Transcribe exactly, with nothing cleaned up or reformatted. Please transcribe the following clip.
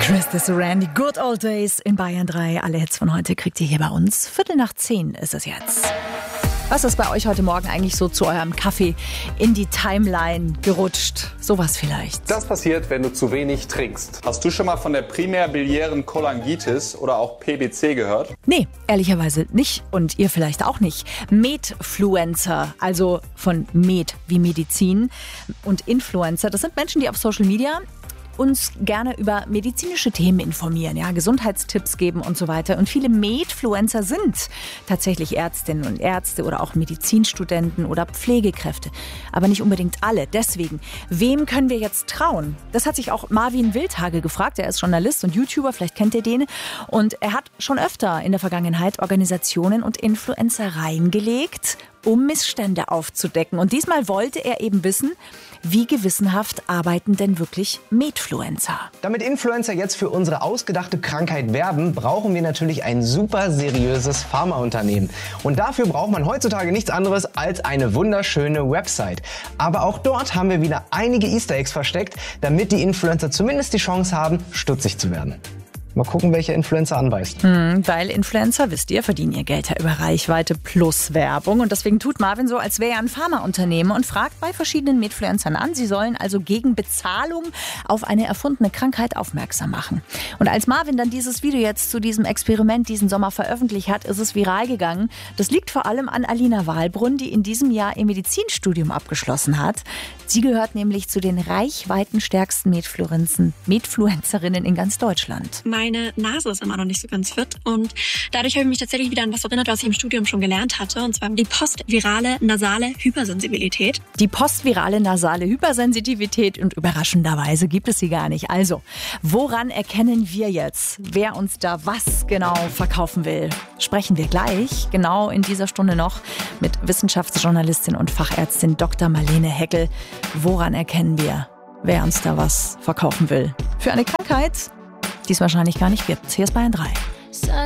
Crystal Surrandi, Good Old Days in Bayern drei. Alle Hits von heute kriegt ihr hier bei uns. Viertel nach zehn ist es jetzt. Was ist bei euch heute Morgen eigentlich so zu eurem Kaffee in die Timeline gerutscht? Sowas vielleicht. Das passiert, wenn du zu wenig trinkst. Hast du schon mal von der primär-biliären Cholangitis oder auch P B C gehört? Nee, ehrlicherweise nicht. Und ihr vielleicht auch nicht. Medfluencer, also von Med wie Medizin und Influencer, das sind Menschen, die auf Social Media uns gerne über medizinische Themen informieren, ja, Gesundheitstipps geben und so weiter. Und viele Medfluencer sind tatsächlich Ärztinnen und Ärzte oder auch Medizinstudenten oder Pflegekräfte. Aber nicht unbedingt alle. Deswegen, wem können wir jetzt trauen? Das hat sich auch Marvin Wildhage gefragt. Er ist Journalist und YouTuber, vielleicht kennt ihr den. Und er hat schon öfter in der Vergangenheit Organisationen und Influencer reingelegt, um Missstände aufzudecken. Und diesmal wollte er eben wissen, wie gewissenhaft arbeiten denn wirklich Medfluencer? Damit Influencer jetzt für unsere ausgedachte Krankheit werben, brauchen wir natürlich ein super seriöses Pharmaunternehmen. Und dafür braucht man heutzutage nichts anderes als eine wunderschöne Website. Aber auch dort haben wir wieder einige Easter Eggs versteckt, damit die Influencer zumindest die Chance haben, stutzig zu werden. Mal gucken, welcher Influencer anweist. Hm, weil Influencer, wisst ihr, verdienen ihr Geld ja über Reichweite plus Werbung. Und deswegen tut Marvin so, als wäre er ein Pharmaunternehmen und fragt bei verschiedenen Medfluencern an. Sie sollen also gegen Bezahlung auf eine erfundene Krankheit aufmerksam machen. Und als Marvin dann dieses Video jetzt zu diesem Experiment diesen Sommer veröffentlicht hat, ist es viral gegangen. Das liegt vor allem an Alina Wahlbrunn, die in diesem Jahr ihr Medizinstudium abgeschlossen hat. Sie gehört nämlich zu den reichweitenstärksten Medfluencerinnen in ganz Deutschland. Meine Nase ist immer noch nicht so ganz fit und dadurch habe ich mich tatsächlich wieder an was erinnert, was ich im Studium schon gelernt hatte, und zwar die postvirale nasale Hypersensibilität. Die postvirale nasale Hypersensitivität, und überraschenderweise gibt es sie gar nicht. Also, woran erkennen wir jetzt, wer uns da was genau verkaufen will? Sprechen wir gleich, genau in dieser Stunde noch, mit Wissenschaftsjournalistin und Fachärztin Doktor Marlene Heckel. Woran erkennen wir, wer uns da was verkaufen will? Für eine Krankheit, die es wahrscheinlich gar nicht gibt. Hier ist Bayern drei.